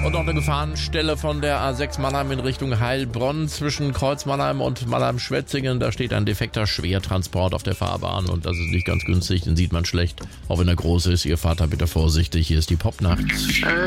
Und noch eine Gefahrenstelle von der A6 Mannheim in Richtung Heilbronn zwischen Kreuz Mannheim und Mannheim-Schwetzingen. Da steht ein defekter Schwertransport auf der Fahrbahn und das ist nicht ganz günstig, den sieht man schlecht. Auch wenn er groß ist, ihr Vater bitte vorsichtig, hier ist die Popnacht.